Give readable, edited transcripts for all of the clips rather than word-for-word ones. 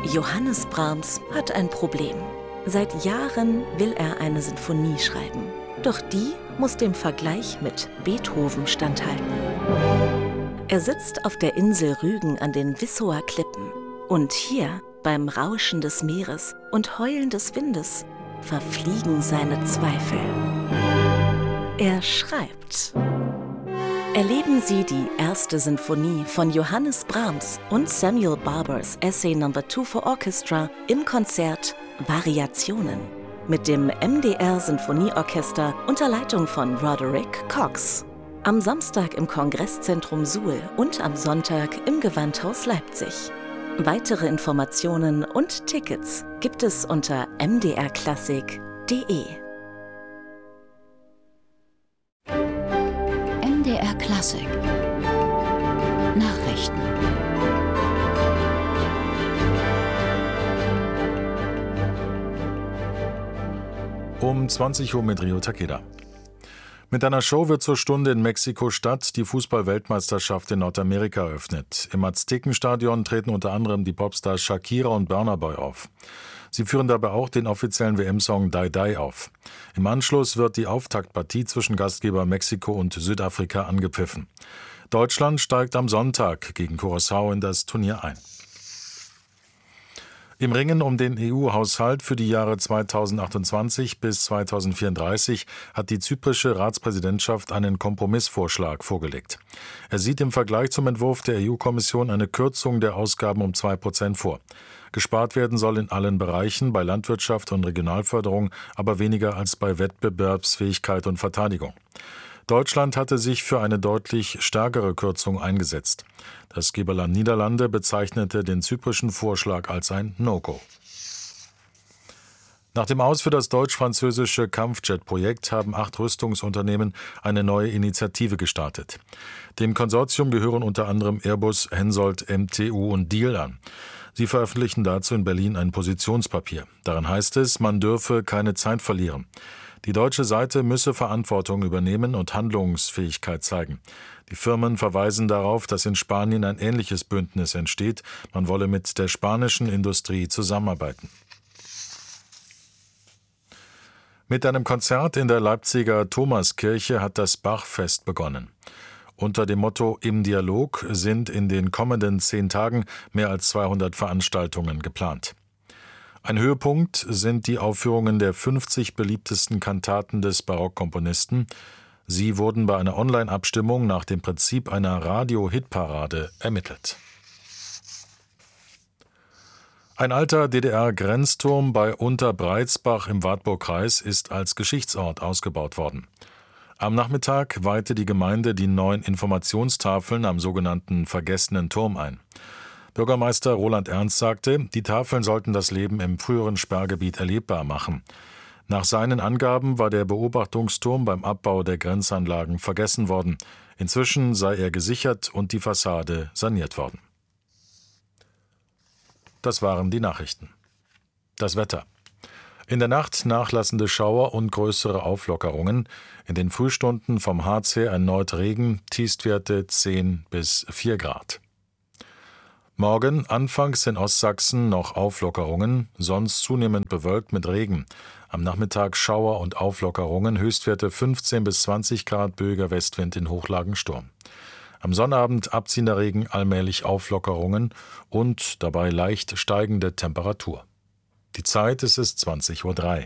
Johannes Brahms hat ein Problem. Seit Jahren will er eine Sinfonie schreiben. Doch die muss dem Vergleich mit Beethoven standhalten. Er sitzt auf der Insel Rügen an den Wissower Klippen. Und hier, beim Rauschen des Meeres und Heulen des Windes, verfliegen seine Zweifel. Er schreibt. Erleben Sie die erste Sinfonie von Johannes Brahms und Samuel Barbers Essay No. 2 for Orchestra im Konzert Variationen mit dem MDR Sinfonieorchester unter Leitung von Roderick Cox. Am Samstag im Kongresszentrum Suhl und am Sonntag im Gewandhaus Leipzig. Weitere Informationen und Tickets gibt es unter mdrklassik.de. MDR Klassik Nachrichten. Um 20 Uhr mit Rio Takeda. Mit einer Show wird zur Stunde in Mexiko-Stadt die Fußball-Weltmeisterschaft in Nordamerika eröffnet. Im Aztekenstadion treten unter anderem die Popstars Shakira und Burna Boy auf. Sie führen dabei auch den offiziellen WM-Song Die Die auf. Im Anschluss wird die Auftaktpartie zwischen Gastgeber Mexiko und Südafrika angepfiffen. Deutschland steigt am Sonntag gegen Curaçao in das Turnier ein. Im Ringen um den EU-Haushalt für die Jahre 2028 bis 2034 hat die zyprische Ratspräsidentschaft einen Kompromissvorschlag vorgelegt. Er sieht im Vergleich zum Entwurf der EU-Kommission eine Kürzung der Ausgaben um 2% vor. Gespart werden soll in allen Bereichen, bei Landwirtschaft und Regionalförderung, aber weniger als bei Wettbewerbsfähigkeit und Verteidigung. Deutschland hatte sich für eine deutlich stärkere Kürzung eingesetzt. Das Geberland Niederlande bezeichnete den zyprischen Vorschlag als ein No-Go. Nach dem Aus für das deutsch-französische Kampfjet-Projekt haben 8 Rüstungsunternehmen eine neue Initiative gestartet. Dem Konsortium gehören unter anderem Airbus, Hensoldt, MTU und Diehl an. Sie veröffentlichen dazu in Berlin ein Positionspapier. Darin heißt es, man dürfe keine Zeit verlieren. Die deutsche Seite müsse Verantwortung übernehmen und Handlungsfähigkeit zeigen. Die Firmen verweisen darauf, dass in Spanien ein ähnliches Bündnis entsteht. Man wolle mit der spanischen Industrie zusammenarbeiten. Mit einem Konzert in der Leipziger Thomaskirche hat das Bachfest begonnen. Unter dem Motto Im Dialog sind in den kommenden 10 Tagen mehr als 200 Veranstaltungen geplant. Ein Höhepunkt sind die Aufführungen der 50 beliebtesten Kantaten des Barockkomponisten. Sie wurden bei einer Online-Abstimmung nach dem Prinzip einer Radio-Hitparade ermittelt. Ein alter DDR-Grenzturm bei Unterbreizbach im Wartburgkreis ist als Geschichtsort ausgebaut worden. Am Nachmittag weihte die Gemeinde die 9 Informationstafeln am sogenannten Vergessenen Turm ein. Bürgermeister Roland Ernst sagte, die Tafeln sollten das Leben im früheren Sperrgebiet erlebbar machen. Nach seinen Angaben war der Beobachtungsturm beim Abbau der Grenzanlagen vergessen worden. Inzwischen sei er gesichert und die Fassade saniert worden. Das waren die Nachrichten. Das Wetter. In der Nacht nachlassende Schauer und größere Auflockerungen. In den Frühstunden vom Harz her erneut Regen, Tiefstwerte 10 bis 4 Grad. Morgen anfangs in Ostsachsen noch Auflockerungen, sonst zunehmend bewölkt mit Regen. Am Nachmittag Schauer und Auflockerungen, Höchstwerte 15 bis 20 Grad, böiger Westwind in Hochlagen Sturm. Am Sonnabend abziehender Regen, allmählich Auflockerungen und dabei leicht steigende Temperatur. Die Zeit ist es 20:03 Uhr.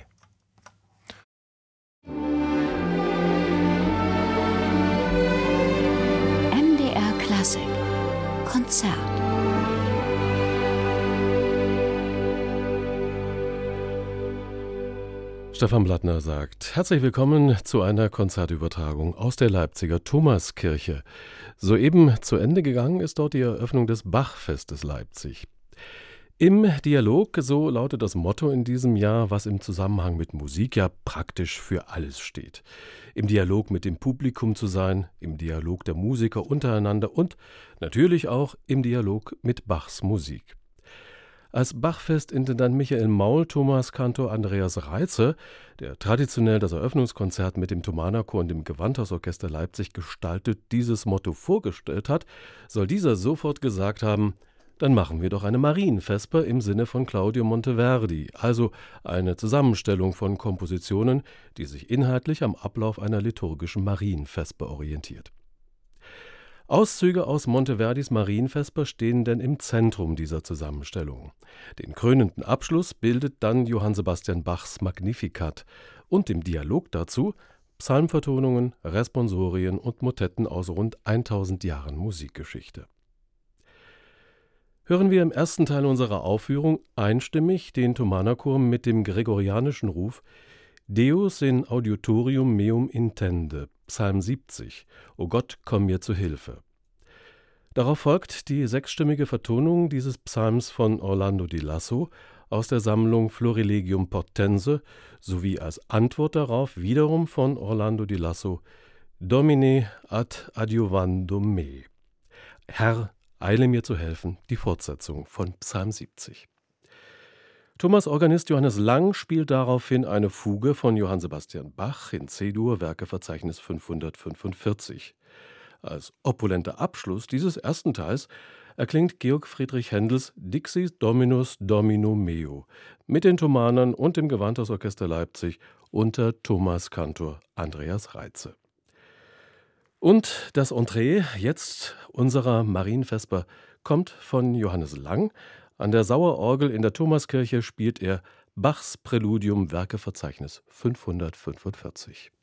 MDR Klassik Konzert. Stefan Blattner sagt, herzlich willkommen zu einer Konzertübertragung aus der Leipziger Thomaskirche. Soeben zu Ende gegangen ist dort die Eröffnung des Bachfestes Leipzig. Im Dialog, so lautet das Motto in diesem Jahr, was im Zusammenhang mit Musik ja praktisch für alles steht. Im Dialog mit dem Publikum zu sein, im Dialog der Musiker untereinander und natürlich auch im Dialog mit Bachs Musik. Als Bachfestintendant Michael Maul, Thomaskantor Andreas Reitze, der traditionell das Eröffnungskonzert mit dem Thomanerchor und dem Gewandhausorchester Leipzig gestaltet, dieses Motto vorgestellt hat, soll dieser sofort gesagt haben: Dann machen wir doch eine Marienvesper im Sinne von Claudio Monteverdi, also eine Zusammenstellung von Kompositionen, die sich inhaltlich am Ablauf einer liturgischen Marienvesper orientiert. Auszüge aus Monteverdis Marienvesper stehen denn im Zentrum dieser Zusammenstellung. Den krönenden Abschluss bildet dann Johann Sebastian Bachs Magnificat und im Dialog dazu Psalmvertonungen, Responsorien und Motetten aus rund 1000 Jahren Musikgeschichte. Hören wir im ersten Teil unserer Aufführung einstimmig den Thomanerchor mit dem gregorianischen Ruf Deus in auditorium meum intende, Psalm 70, O Gott, komm mir zu Hilfe. Darauf folgt die sechsstimmige Vertonung dieses Psalms von Orlando di Lasso aus der Sammlung Florilegium Portense sowie als Antwort darauf wiederum von Orlando di Lasso Domine ad adiuvandum me. Herr, eile mir zu helfen, die Fortsetzung von Psalm 70. Thomas-Organist Johannes Lang spielt daraufhin eine Fuge von Johann Sebastian Bach in C-Dur, Werkeverzeichnis 545. Als opulenter Abschluss dieses ersten Teils erklingt Georg Friedrich Händels Dixis Dominus Domino meo mit den Thomanern und dem Gewandhausorchester Leipzig unter Thomaskantor Andreas Reitze. Und das Entree jetzt unserer Marienvesper kommt von Johannes Lang. An der Sauerorgel in der Thomaskirche spielt er Bachs Präludium, Werkeverzeichnis 545.